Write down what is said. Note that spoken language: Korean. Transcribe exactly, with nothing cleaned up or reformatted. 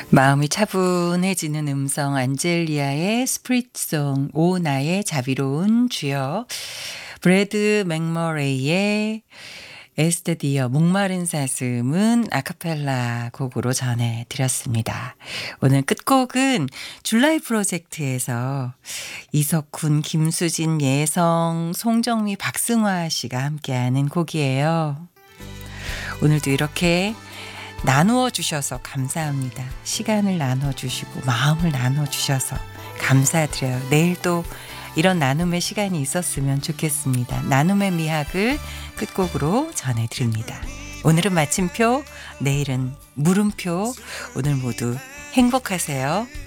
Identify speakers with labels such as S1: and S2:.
S1: 마음이 차분해지는 음성 안젤리아의 스프릿송 오 나의 자비로운 주여. 브래드 맥머레이의 에스테디어 목마른 사슴은 아카펠라 곡으로 전해드렸습니다. 오늘 끝곡은 줄라이 프로젝트에서 이석훈, 김수진, 예성, 송정미, 박승화 씨가 함께하는 곡이에요. 오늘도 이렇게 나누어 주셔서 감사합니다. 시간을 나눠 주시고 마음을 나눠 주셔서 감사드려요. 내일도 이런 나눔의 시간이 있었으면 좋겠습니다. 나눔의 미학을 끝곡으로 전해드립니다. 오늘은 마침표, 내일은 물음표. 오늘 모두 행복하세요.